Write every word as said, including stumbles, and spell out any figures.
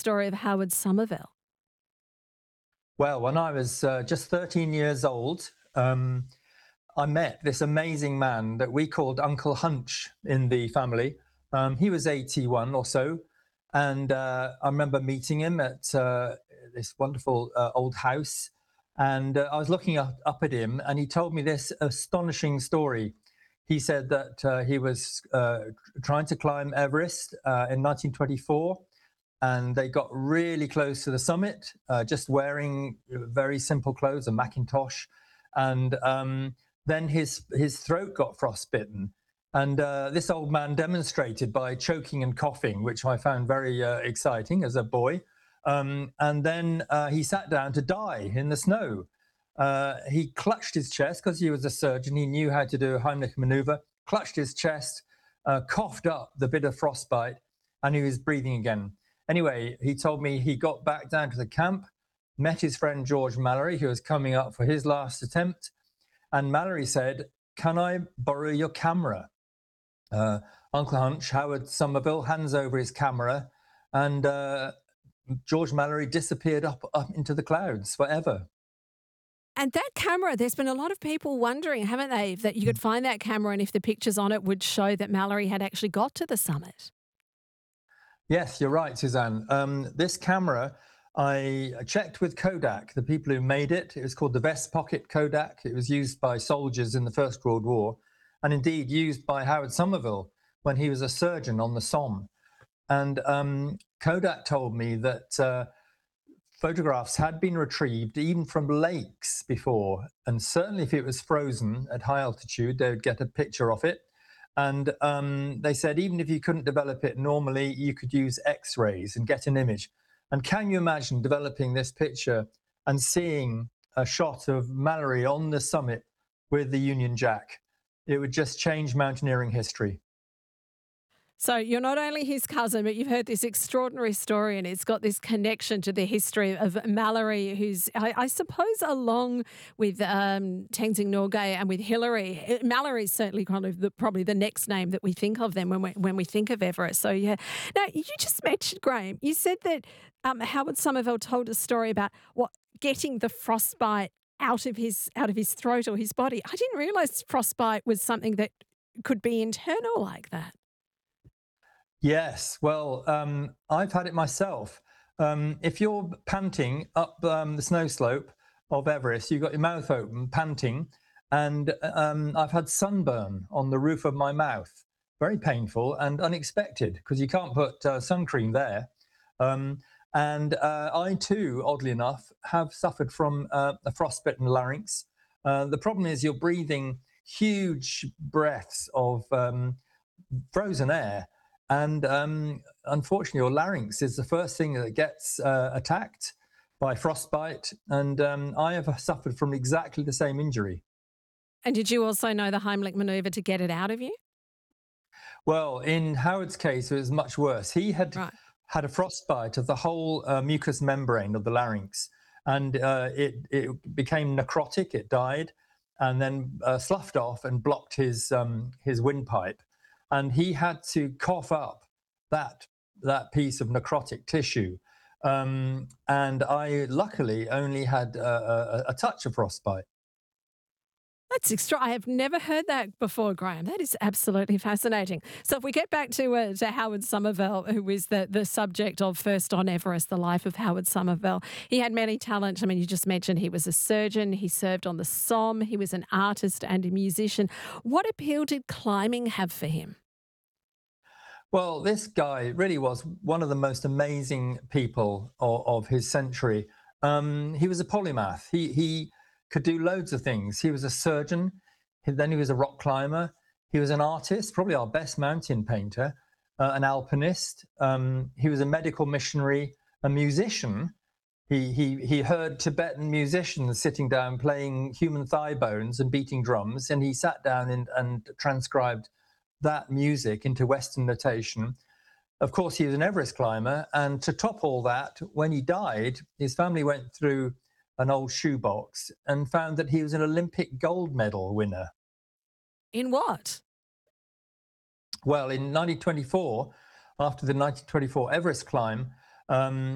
story of Howard Somerville? Well, when I was uh, just thirteen years old, um, I met this amazing man that we called Uncle Hunch in the family. Um, he was eighty-one or so. And uh, I remember meeting him at uh, this wonderful uh, old house. And uh, I was looking up, up at him, and he told me this astonishing story. He said that uh, he was uh, trying to climb Everest uh, in nineteen twenty-four, and they got really close to the summit, uh, just wearing very simple clothes, a Macintosh. And um, then his, his throat got frostbitten. And uh, this old man demonstrated by choking and coughing, which I found very uh, exciting as a boy. Um, and then uh, he sat down to die in the snow. Uh, he clutched his chest because he was a surgeon. He knew how to do a Heimlich maneuver, clutched his chest, uh, coughed up the bit of frostbite, and he was breathing again. Anyway, he told me he got back down to the camp, met his friend George Mallory, who was coming up for his last attempt. And Mallory said, "Can I borrow your camera?" Uh, Uncle Hunch, Howard Somerville, hands over his camera, and uh, George Mallory disappeared up, up into the clouds forever. And that camera, there's been a lot of people wondering, haven't they, that you could find that camera and if the pictures on it would show that Mallory had actually got to the summit. Yes, you're right, Suzanne. Um, this camera, I checked with Kodak, the people who made it. It was called the Vest Pocket Kodak. It was used by soldiers in the First World War, and indeed used by Howard Somerville when he was a surgeon on the Somme. And um, Kodak told me that uh, photographs had been retrieved even from lakes before, and certainly if it was frozen at high altitude, they would get a picture of it. And um, they said even if you couldn't develop it normally, you could use X-rays and get an image. And can you imagine developing this picture and seeing a shot of Mallory on the summit with the Union Jack? It would just change mountaineering history. So you're not only his cousin, but you've heard this extraordinary story, and it's got this connection to the history of Mallory, who's, I, I suppose, along with um, Tenzing Norgay and with Hillary. Mallory's certainly kind of the, probably the next name that we think of them when we, when we think of Everest. So, yeah. Now, you just mentioned, Graham, you said that um, Howard Somerville told a story about what getting the frostbite out of his out of his throat or his body. I didn't realise frostbite was something that could be internal like that. Yes, well, um, I've had it myself. Um, if you're panting up um, the snow slope of Everest, you've got your mouth open, panting, and um, I've had sunburn on the roof of my mouth. Very painful and unexpected because you can't put uh, sun cream there. Um, and uh, I too, oddly enough, have suffered from uh, a frostbitten larynx. Uh, the problem is you're breathing huge breaths of um, frozen air. And um, unfortunately, your larynx is the first thing that gets uh, attacked by frostbite. And um, I have suffered from exactly the same injury. And did you also know the Heimlich maneuver to get it out of you? Well, in Howard's case, it was much worse. He had Right. had a frostbite of the whole uh, mucous membrane of the larynx. And uh, it, it became necrotic, it died, and then uh, sloughed off and blocked his, um, his windpipe. And he had to cough up that that piece of necrotic tissue. Um, and I luckily only had a, a, a touch of frostbite. That's extra. I have never heard that before, Graham. That is absolutely fascinating. So if we get back to, uh, to Howard Somerville, who was the, the subject of First on Everest, the life of Howard Somerville, he had many talents. I mean, you just mentioned he was a surgeon. He served on the Somme. He was an artist and a musician. What appeal did climbing have for him? Well, this guy really was one of the most amazing people of, of his century. Um, he was a polymath. He, he could do loads of things. He was a surgeon. Then he was a rock climber. He was an artist, probably our best mountain painter, uh, an alpinist. Um, he was a medical missionary, a musician. He, he, he heard Tibetan musicians sitting down playing human thigh bones and beating drums, and he sat down and, and transcribed that music into Western notation. Of course, he was an Everest climber, and to top all that, when he died, his family went through an old shoebox and found that he was an Olympic gold medal winner. In what? Well, in nineteen twenty-four, after the nineteen twenty-four Everest climb, um,